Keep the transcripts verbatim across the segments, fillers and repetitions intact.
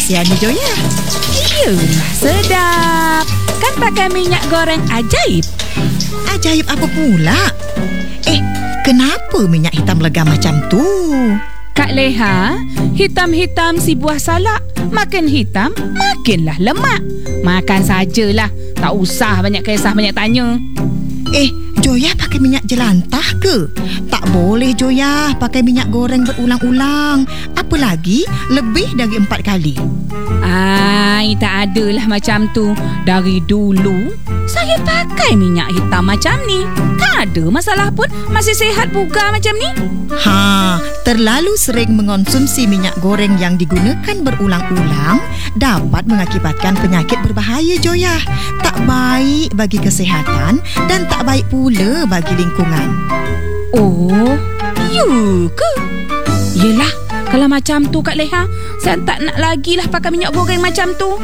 rahsia ni Joya. Iyalah, sedap. Kan pakai minyak goreng ajaib. Ajaib apa pula? Eh, kenapa minyak hitam legam macam tu? Kak Leha, hitam-hitam si buah salak. Makin hitam, makinlah lemak. Makan sajalah. Tak usah banyak kisah, banyak tanya. Eh, Joya pakai minyak jelantah ke? Tak boleh Joya pakai minyak goreng berulang-ulang. Apalagi lebih dari empat kali. Ai, tak adalah macam tu. Dari dulu saya pakai minyak hitam macam ni. Tak ada masalah pun. Masih sihat bugar macam ni. Ha, terlalu sering mengonsumsi minyak goreng yang digunakan berulang-ulang dapat mengakibatkan penyakit berbahaya Joya. Tak baik bagi kesihatan dan tak baik pula bagi lingkungan. Oh, ya ke? Yelah, kalau macam tu Kak Leha, saya tak nak lagi lah pakai minyak goreng macam tu.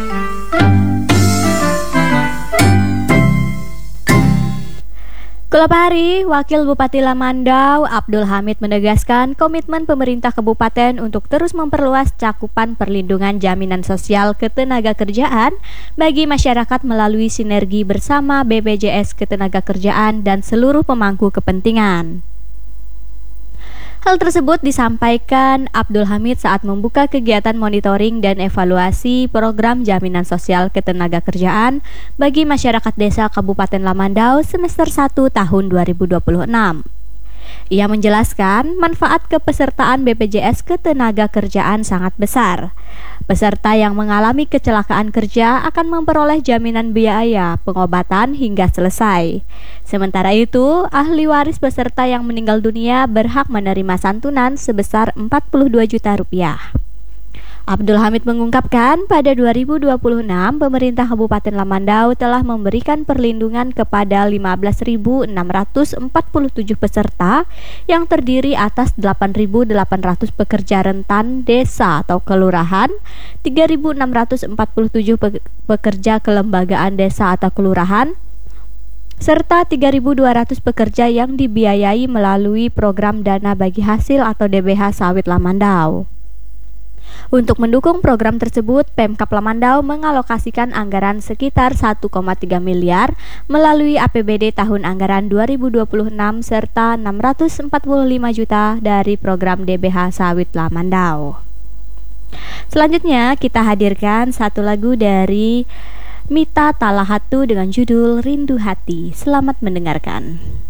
Kelop hari, Wakil Bupati Lamandau Abdul Hamid menegaskan komitmen pemerintah kabupaten untuk terus memperluas cakupan perlindungan jaminan sosial ketenagakerjaan bagi masyarakat melalui sinergi bersama B P J S Ketenagakerjaan dan seluruh pemangku kepentingan. Hal tersebut disampaikan Abdul Hamid saat membuka kegiatan monitoring dan evaluasi program jaminan sosial ketenagakerjaan bagi masyarakat desa Kabupaten Lamandau semester satu tahun dua ribu dua puluh enam. Ia menjelaskan manfaat kepesertaan B P J S Ketenagakerjaan sangat besar. Peserta yang mengalami kecelakaan kerja akan memperoleh jaminan biaya pengobatan hingga selesai. Sementara itu, ahli waris peserta yang meninggal dunia berhak menerima santunan sebesar empat puluh dua juta rupiah. Abdul Hamid mengungkapkan pada dua ribu dua puluh enam pemerintah Kabupaten Lamandau telah memberikan perlindungan kepada lima belas ribu enam ratus empat puluh tujuh peserta yang terdiri atas delapan ribu delapan ratus pekerja rentan desa atau kelurahan, tiga ribu enam ratus empat puluh tujuh pe- pekerja kelembagaan desa atau kelurahan, serta tiga ribu dua ratus pekerja yang dibiayai melalui program dana bagi hasil atau D B H sawit Lamandau. Untuk mendukung program tersebut, Pemkab Lamandau mengalokasikan anggaran sekitar satu koma tiga miliar melalui A P B D tahun anggaran dua ribu dua puluh enam serta enam ratus empat puluh lima juta dari program D B H sawit Lamandau. Selanjutnya kita hadirkan satu lagu dari Mita Talahatu dengan judul Rindu Hati. Selamat mendengarkan.